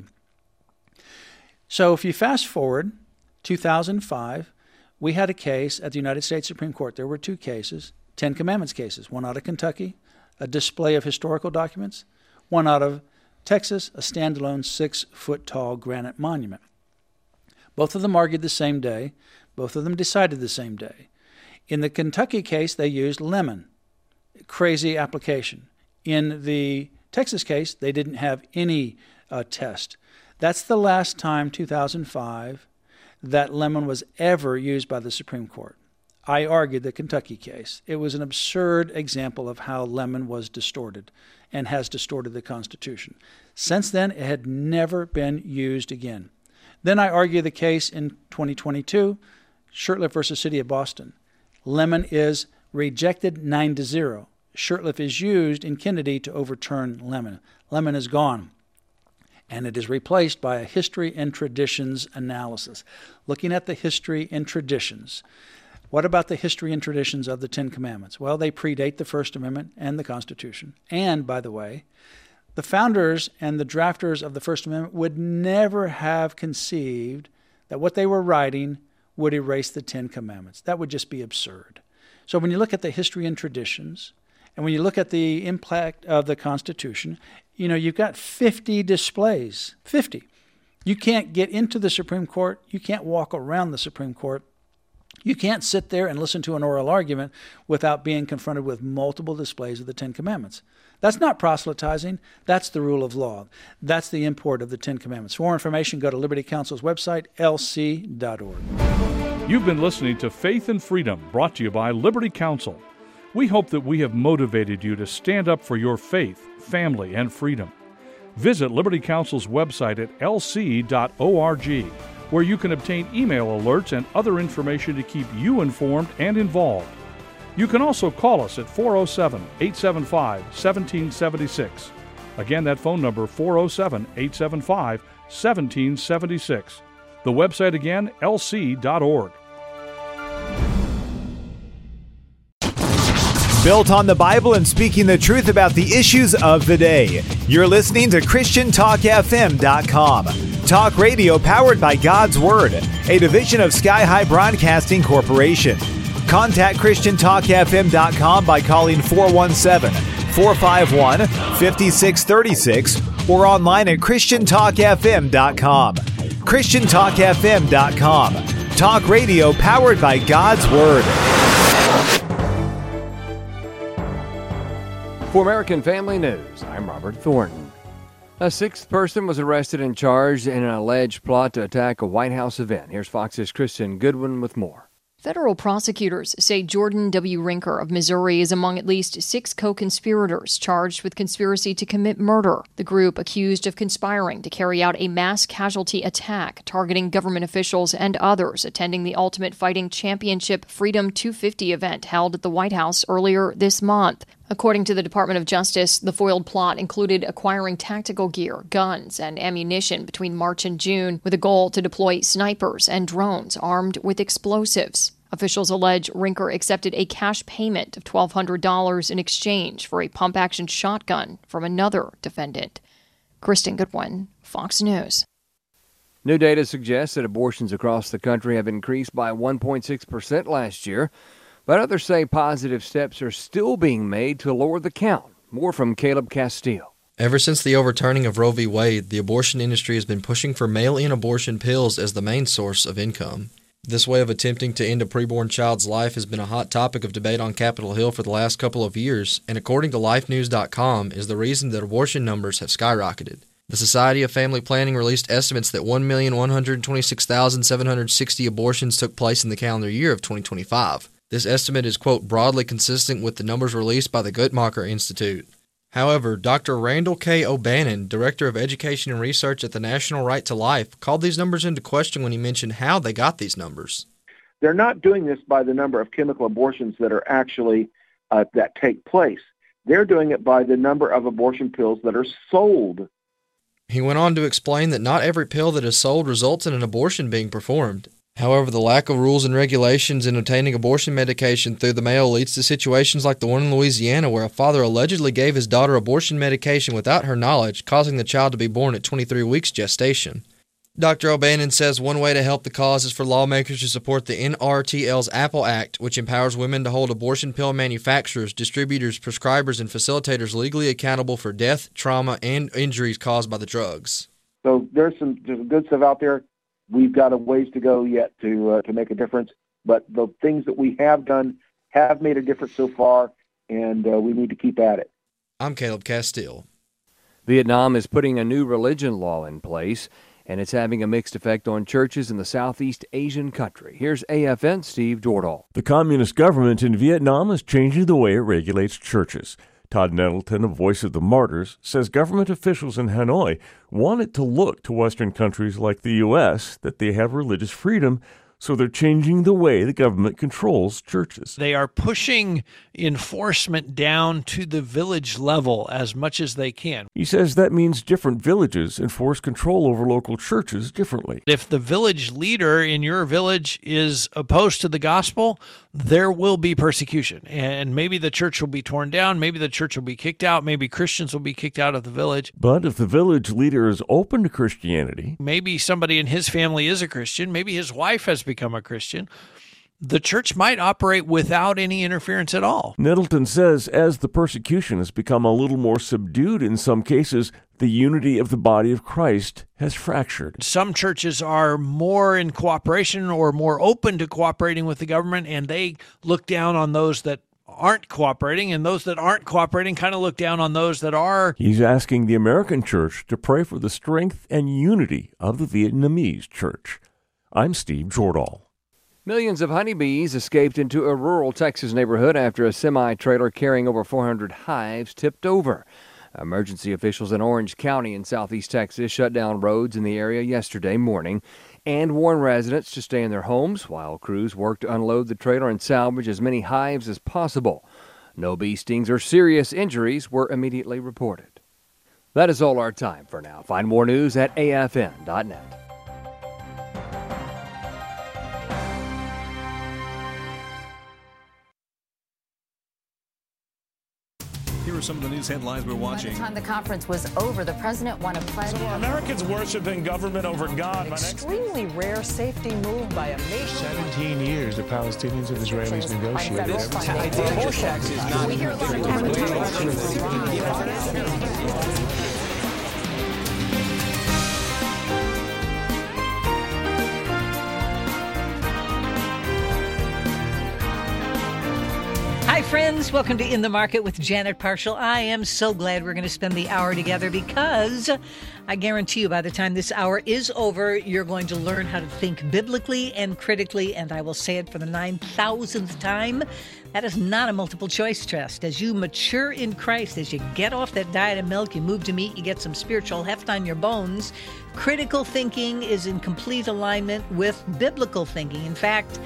So if you fast forward, two thousand five, we had a case at the United States Supreme Court. There were two cases, Ten Commandments cases, one out of Kentucky, a display of historical documents, one out of Texas, a standalone six-foot-tall granite monument. Both of them argued the same day. Both of them decided the same day. In the Kentucky case, they used Lemon. Crazy application. In the Texas case, they didn't have any uh, test. That's the last time, two thousand five, that Lemon was ever used by the Supreme Court. I argued the Kentucky case. It was an absurd example of how Lemon was distorted and has distorted the Constitution. Since then, it had never been used again. Then I argue the case in twenty twenty-two, Shurtleff versus City of Boston. Lemon is rejected nine to zero. Shurtleff is used in Kennedy to overturn Lemon. Lemon is gone, and it is replaced by a history and traditions analysis. Looking at the history and traditions. What about the history and traditions of the Ten Commandments? Well, they predate the First Amendment and the Constitution. And, by the way, the founders and the drafters of the First Amendment would never have conceived that what they were writing would erase the Ten Commandments. That would just be absurd. So when you look at the history and traditions, and when you look at the impact of the Constitution, you know, you've got fifty displays, fifty. You can't get into the Supreme Court. You can't walk around the Supreme Court. You can't sit there and listen to an oral argument without being confronted with multiple displays of the Ten Commandments. That's not proselytizing. That's the rule of law. That's the import of the Ten Commandments. For more information, go to Liberty Counsel's website, L C dot org. You've been listening to Faith and Freedom, brought to you by Liberty Counsel. We hope that we have motivated you to stand up for your faith, family, and freedom. Visit Liberty Counsel's website at L C dot org, where you can obtain email alerts and other information to keep you informed and involved. You can also call us at four oh seven, eight seven five, one seven seven six. Again, that phone number, four oh seven, eight seven five, one seven seven six. The website again, L C dot org. Built on the Bible and speaking the truth about the issues of the day. You're listening to Christian Talk F M dot com. Talk radio powered by God's Word, a division of Sky High Broadcasting Corporation. Contact Christian Talk F M dot com by calling four one seven, four five one, five six three six or online at Christian Talk F M dot com. Christian Talk F M dot com. Talk radio powered by God's Word. For American Family News, I'm Robert Thornton. A sixth person was arrested and charged in an alleged plot to attack a White House event. Here's Fox's Kristen Goodwin with more. Federal prosecutors say Jordan W. Rinker of Missouri is among at least six co-conspirators charged with conspiracy to commit murder. The group accused of conspiring to carry out a mass casualty attack targeting government officials and others attending the Ultimate Fighting Championship Freedom two fifty event held at the White House earlier this month. According to the Department of Justice, the foiled plot included acquiring tactical gear, guns, and ammunition between March and June with a goal to deploy snipers and drones armed with explosives. Officials allege Rinker accepted a cash payment of twelve hundred dollars in exchange for a pump-action shotgun from another defendant. Kristen Goodwin, Fox News. New data suggests that abortions across the country have increased by one point six percent last year, but others say positive steps are still being made to lower the count. More from Caleb Castile. Ever since the overturning of Roe v. Wade, the abortion industry has been pushing for mail-in abortion pills as the main source of income. This way of attempting to end a preborn child's life has been a hot topic of debate on Capitol Hill for the last couple of years, and according to life news dot com, is the reason that abortion numbers have skyrocketed. The Society of Family Planning released estimates that one million one hundred twenty-six thousand seven hundred sixty abortions took place in the calendar year of twenty twenty-five. This estimate is, quote, broadly consistent with the numbers released by the Guttmacher Institute. However, Doctor Randall K. O'Bannon, Director of Education and Research at the National Right to Life, called these numbers into question when he mentioned how they got these numbers. They're not doing this by the number of chemical abortions that are actually uh, that take place. They're doing it by the number of abortion pills that are sold. He went on to explain that not every pill that is sold results in an abortion being performed. However, the lack of rules and regulations in obtaining abortion medication through the mail leads to situations like the one in Louisiana where a father allegedly gave his daughter abortion medication without her knowledge, causing the child to be born at twenty-three weeks gestation. Doctor O'Bannon says one way to help the cause is for lawmakers to support the N R T L's Apple Act, which empowers women to hold abortion pill manufacturers, distributors, prescribers, and facilitators legally accountable for death, trauma, and injuries caused by the drugs. So there's some, there's some good stuff out there. We've got a ways to go yet to uh, to make a difference, but the things that we have done have made a difference so far, and uh, we need to keep at it. I'm Caleb Castile. Vietnam is putting a new religion law in place, and it's having a mixed effect on churches in the Southeast Asian country. Here's A F N's Steve Dordal. The communist government in Vietnam is changing the way it regulates churches. Todd Nettleton, a voice of the martyrs, says government officials in Hanoi want it to look to Western countries like the U S that they have religious freedom, so they're changing the way the government controls churches. They are pushing enforcement down to the village level as much as they can. He says that means different villages enforce control over local churches differently. If the village leader in your village is opposed to the gospel, there will be persecution. And maybe the church will be torn down, maybe the church will be kicked out, maybe Christians will be kicked out of the village. But if the village leader is open to Christianity, maybe somebody in his family is a Christian, maybe his wife has become a Christian, the church might operate without any interference at all. Nettleton says as the persecution has become a little more subdued in some cases, the unity of the body of Christ has fractured. Some churches are more in cooperation or more open to cooperating with the government, and they look down on those that aren't cooperating, and those that aren't cooperating kind of look down on those that are. He's asking the American church to pray for the strength and unity of the Vietnamese church. I'm Steve Jordahl. Millions of honeybees escaped into a rural Texas neighborhood after a semi-trailer carrying over four hundred hives tipped over. Emergency officials in Orange County in southeast Texas shut down roads in the area yesterday morning and warned residents to stay in their homes while crews worked to unload the trailer and salvage as many hives as possible. No bee stings or serious injuries were immediately reported. That is all our time for now. Find more news at A F N dot net. Here are some of the news headlines we're watching. By the time the conference was over, the president won a pledge. So are Americans worshiping government over God? Extremely rare safety move by a nation. seventeen years the Palestinians and Israelis negotiated. Hi, friends. Welcome to In the Market with Janet Parshall. I am so glad we're going to spend the hour together because I guarantee you by the time this hour is over, you're going to learn how to think biblically and critically, and I will say it for the nine thousandth time. That is not a multiple choice test. As you mature in Christ, as you get off that diet of milk, you move to meat, you get some spiritual heft on your bones. Critical thinking is in complete alignment with biblical thinking. In fact,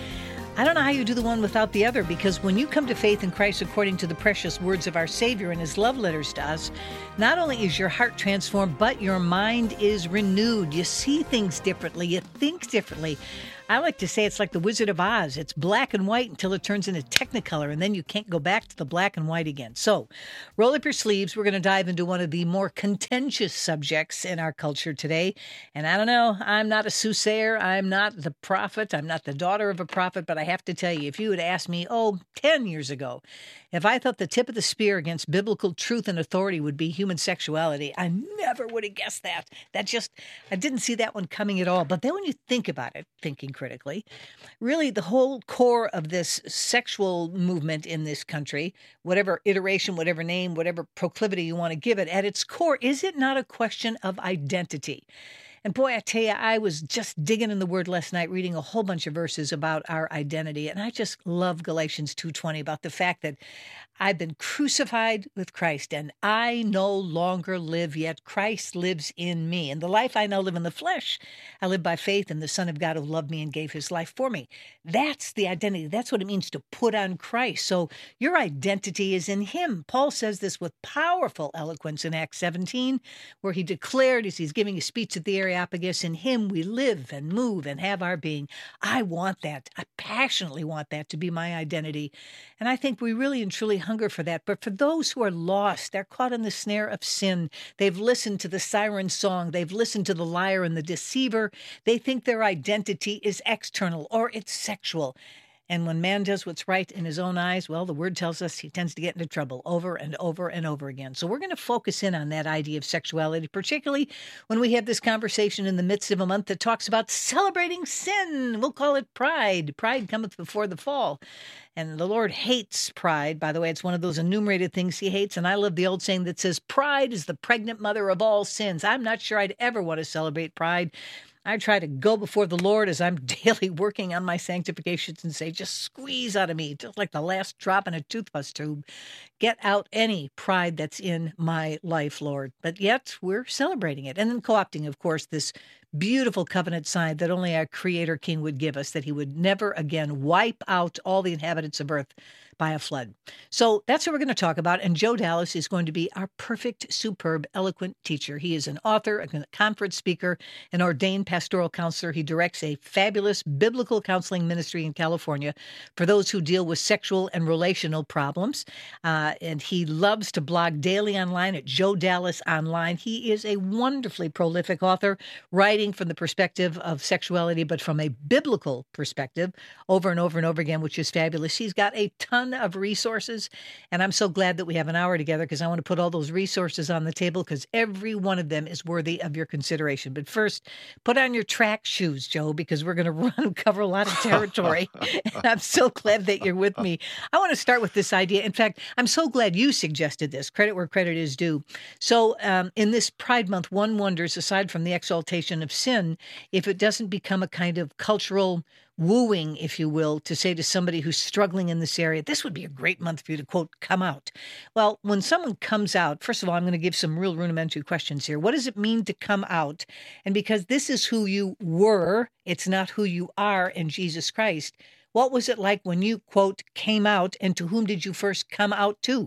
I don't know how you do the one without the other, because when you come to faith in Christ according to the precious words of our Savior and his love letters to us, not only is your heart transformed, but your mind is renewed. You see things differently. You think differently. I like to say it's like the Wizard of Oz. It's black and white until it turns into Technicolor, and then you can't go back to the black and white again. So roll up your sleeves. We're going to dive into one of the more contentious subjects in our culture today. And I don't know, I'm not a soothsayer. I'm not the prophet. I'm not the daughter of a prophet. But I have to tell you, if you had asked me, oh, ten years ago, if I thought the tip of the spear against biblical truth and authority would be human sexuality, I never would have guessed that. That just, I didn't see that one coming at all. But then when you think about it, thinking critically, really the whole core of this sexual movement in this country, whatever iteration, whatever name, whatever proclivity you want to give it, at its core, is it not a question of identity? And boy, I tell you, I was just digging in the Word last night, reading a whole bunch of verses about our identity. And I just love Galatians two twenty, about the fact that I've been crucified with Christ, and I no longer live, yet Christ lives in me. And the life I now live in the flesh, I live by faith in the Son of God who loved me and gave his life for me. That's the identity. That's what it means to put on Christ. So your identity is in him. Paul says this with powerful eloquence in Acts seventeen, where he declared, as he's giving a speech at the Areopagus, in him we live and move and have our being. I want that. I passionately want that to be my identity. And I think we really and truly hunger for that. But for those who are lost, they're caught in the snare of sin. They've listened to the siren song. They've listened to the liar and the deceiver. They think their identity is external or it's sexual. And when man does what's right in his own eyes, well, the Word tells us he tends to get into trouble over and over and over again. So we're going to focus in on that idea of sexuality, particularly when we have this conversation in the midst of a month that talks about celebrating sin. We'll call it pride. Pride cometh before the fall. And the Lord hates pride. By the way, it's one of those enumerated things he hates. And I love the old saying that says, pride is the pregnant mother of all sins. I'm not sure I'd ever want to celebrate pride. I try to go before the Lord as I'm daily working on my sanctifications and say, just squeeze out of me, just like the last drop in a toothpaste tube. Get out any pride that's in my life, Lord. But yet we're celebrating it. And then co-opting, of course, this beautiful covenant sign that only our Creator King would give us, that he would never again wipe out all the inhabitants of earth by a flood. So that's what we're going to talk about. And Joe Dallas is going to be our perfect, superb, eloquent teacher. He is an author, a conference speaker, an ordained pastoral counselor. He directs a fabulous biblical counseling ministry in California for those who deal with sexual and relational problems. Uh, and he loves to blog daily online at Joe Dallas Online. He is a wonderfully prolific author, writing from the perspective of sexuality, but from a biblical perspective over and over and over again, which is fabulous. He's got a ton of resources, and I'm so glad that we have an hour together because I want to put all those resources on the table because every one of them is worthy of your consideration. But first, put on your track shoes, Joe, because we're going to run and cover a lot of territory. And I'm so glad that you're with me. I want to start with this idea. In fact, I'm so glad you suggested this. Credit where credit is due. So um, in this Pride Month, one wonders, aside from the exaltation of sin, if it doesn't become a kind of cultural wooing, if you will, to say to somebody who's struggling in this area, this would be a great month for you to, quote, come out. Well, when someone comes out, first of all, I'm going to give some real rudimentary questions here. What does it mean to come out? And because this is who you were, it's not who you are in Jesus Christ, what was it like when you, quote, came out, and to whom did you first come out to?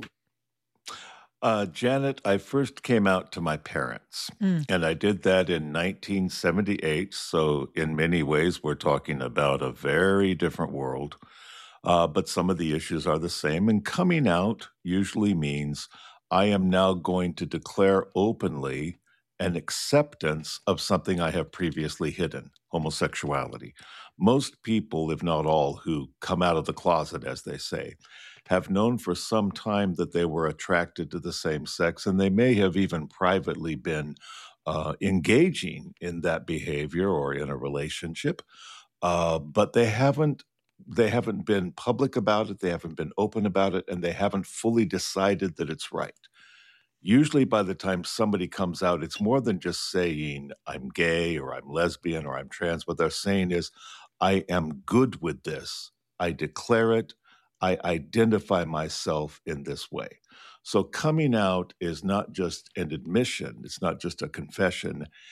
Uh, Janet, I first came out to my parents, mm. and I did that in nineteen seventy-eight. So in many ways, we're talking about a very different world, uh, but some of the issues are the same. And coming out usually means I am now going to declare openly an acceptance of something I have previously hidden, homosexuality. Most people, if not all, who come out of the closet, as they say, have known for some time that they were attracted to the same sex, and they may have even privately been uh, engaging in that behavior or in a relationship, uh, but they haven't they haven't been public about it, they haven't been open about it, and they haven't fully decided that it's right. Usually by the time somebody comes out, it's more than just saying, I'm gay or I'm lesbian or I'm trans. What they're saying is, I am good with this. I declare it. I identify myself in this way. So coming out is not just an admission. It's not just a confession.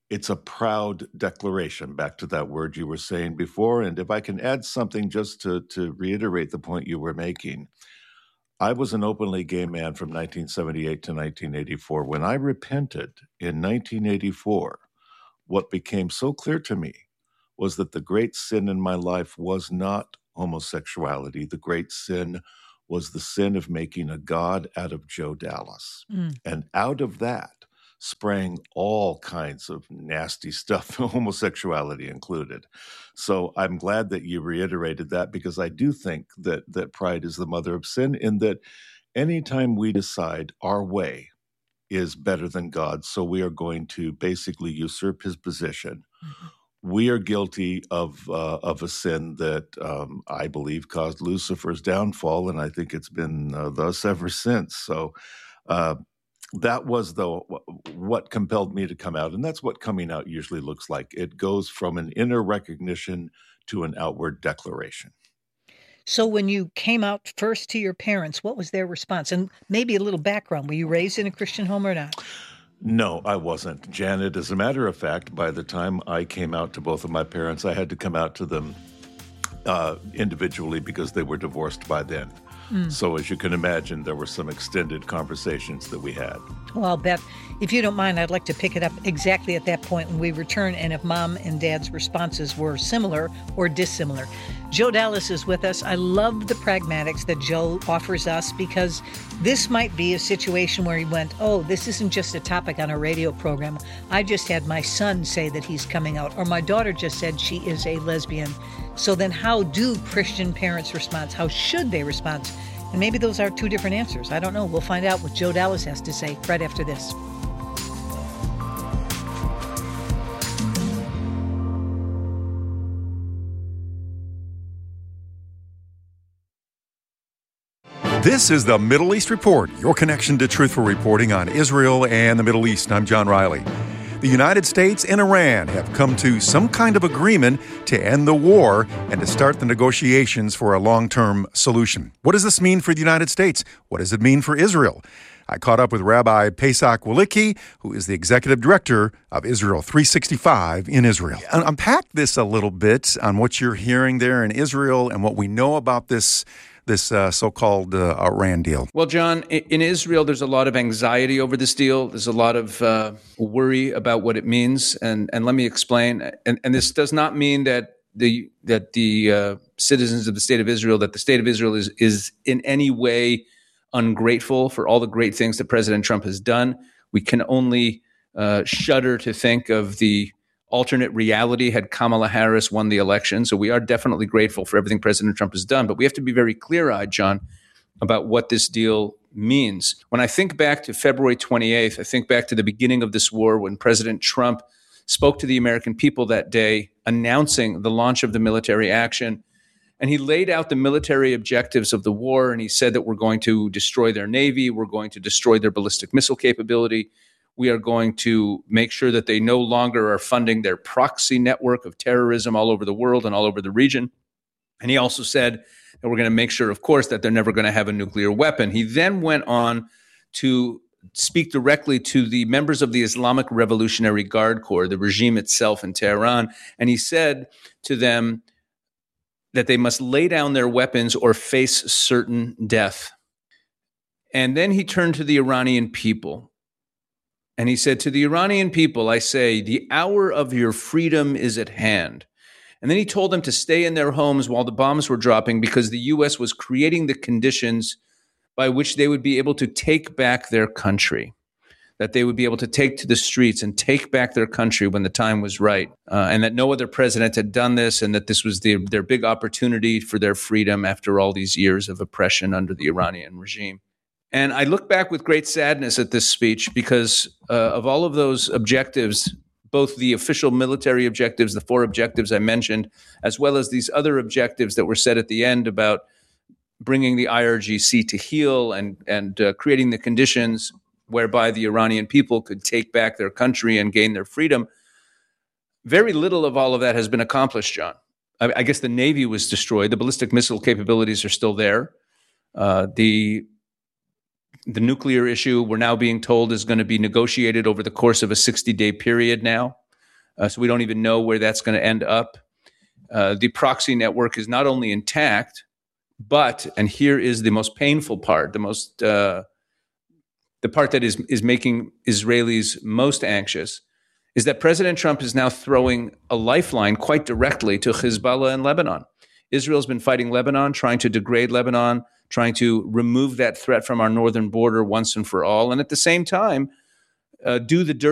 it's a proud declaration, back to that word you were saying before. And if I can add something just to, to reiterate the point you were making, I was an openly gay man from nineteen seventy-eight to nineteen eighty-four. When I repented in nineteen eighty-four, what became so clear to me was that the great sin in my life was not homosexuality. The great sin was the sin of making a god out of Joe Dallas. Mm. And out of that sprang all kinds of nasty stuff, homosexuality included. So I'm glad that you reiterated that, because I do think that that pride is the mother of sin, in that anytime we decide our way is better than God's, so we are going to basically usurp his position, mm-hmm. we are guilty of uh, of a sin that um, I believe caused Lucifer's downfall, and I think it's been uh, thus ever since. So uh, that was the what compelled me to come out, and that's what coming out usually looks like. It goes from an inner recognition to an outward declaration. So when you came out first to your parents, what was their response? And maybe a little background. Were you raised in a Christian home or not? No, I wasn't, Janet. As a matter of fact, by the time I came out to both of my parents, I had to come out to them uh, individually because they were divorced by then. Mm. So as you can imagine, there were some extended conversations that we had. Well, Beth, if you don't mind, I'd like to pick it up exactly at that point when we return, and if Mom and Dad's responses were similar or dissimilar. Joe Dallas is with us. I love the pragmatics that Joe offers us, because this might be a situation where he went, oh, this isn't just a topic on a radio program. I just had my son say that he's coming out, or my daughter just said she is a lesbian. So then how do Christian parents respond? How should they respond? And maybe those are two different answers. I don't know. We'll find out what Joe Dallas has to say right after this. This is the Middle East Report, your connection to truthful reporting on Israel and the Middle East. I'm John Riley. The United States and Iran have come to some kind of agreement to end the war and to start the negotiations for a long-term solution. What does this mean for the United States? What does it mean for Israel? I caught up with Rabbi Pesach Walicki, who is the executive director of Israel three sixty-five in Israel. Unpack this a little bit on what you're hearing there in Israel and what we know about this this uh, so-called uh, Iran deal. Well, John, in Israel, there's a lot of anxiety over this deal. There's a lot of uh, worry about what it means. And, and let me explain. And, and this does not mean that the that the uh, citizens of the state of Israel, that the state of Israel is is in any way ungrateful for all the great things that President Trump has done. We can only uh, shudder to think of the alternate reality had Kamala Harris won the election. So we are definitely grateful for everything President Trump has done. But we have to be very clear-eyed, John, about what this deal means. When I think back to February twenty-eighth, I think back to the beginning of this war when President Trump spoke to the American people that day, announcing the launch of the military action. And he laid out the military objectives of the war, and he said that we're going to destroy their Navy, we're going to destroy their ballistic missile capability, we are going to make sure that they no longer are funding their proxy network of terrorism all over the world and all over the region. And he also said that we're going to make sure, of course, that they're never going to have a nuclear weapon. He then went on to speak directly to the members of the Islamic Revolutionary Guard Corps, the regime itself in Tehran, and he said to them that they must lay down their weapons or face certain death. And then he turned to the Iranian people, and he said, to the Iranian people, I say, the hour of your freedom is at hand. And then he told them to stay in their homes while the bombs were dropping, because the U S was creating the conditions by which they would be able to take back their country, that they would be able to take to the streets and take back their country when the time was right, uh, and that no other president had done this, and that this was the, their big opportunity for their freedom after all these years of oppression under the Iranian regime. And I look back with great sadness at this speech because uh, of all of those objectives, both the official military objectives, the four objectives I mentioned, as well as these other objectives that were said at the end about bringing the I R G C to heel and, and uh, creating the conditions whereby the Iranian people could take back their country and gain their freedom. Very little of all of that has been accomplished, John. I, I guess the Navy was destroyed. The ballistic missile capabilities are still there. Uh, the The nuclear issue, we're now being told, is going to be negotiated over the course of a sixty-day period now. Uh, so we don't even know where that's going to end up. Uh, the proxy network is not only intact, but, and here is the most painful part, the most, uh, the part that is, is making Israelis most anxious, is that President Trump is now throwing a lifeline quite directly to Hezbollah and Lebanon. Israel's been fighting Lebanon, trying to degrade Lebanon, trying to remove that threat from our northern border once and for all, and at the same time, uh, do the dirty